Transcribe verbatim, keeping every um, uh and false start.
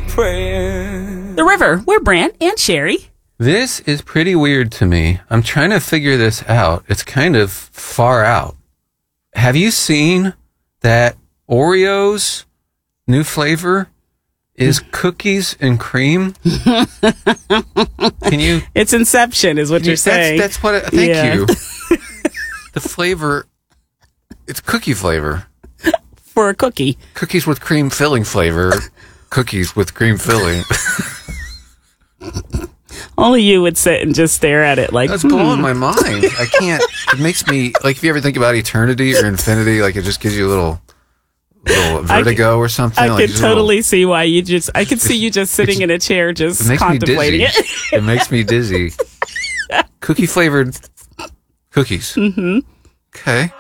praying. The River. We're Brant and Sherry. This is pretty weird to me. I'm trying to figure this out. It's kind of far out. Have you seen that Oreos new flavor is cookies and cream? Can you? It's Inception, is what you're that's, saying. That's what. I, thank Yeah. you. The flavor, it's cookie flavor. For a cookie. Cookies with cream filling flavor. Cookies with cream filling. Only you would sit and just stare at it like, That's hmm. blowing my mind. I can't. It makes me like. If you ever think about eternity or infinity, like it just gives you a little, little vertigo I, or something. I like could totally little, see why you just. I could see you just sitting in a chair, just it makes contemplating me dizzy. it. It makes me dizzy. Cookie flavored cookies. Mm-hmm. Okay.